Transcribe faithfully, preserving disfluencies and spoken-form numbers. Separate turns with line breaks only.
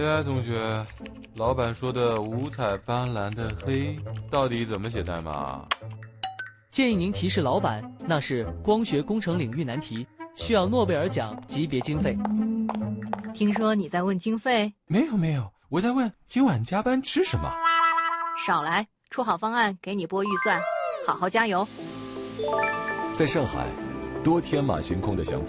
哎呀，同学，老板说的五彩斑斓的黑到底怎么写代码？
建议您提示老板，那是光学工程领域难题，需要诺贝尔奖级别经费。
听说你在问经费？
没有没有，我在问今晚加班吃什么。
少来，出好方案给你拨预算，好好加油。
在上海，多天马行空的想法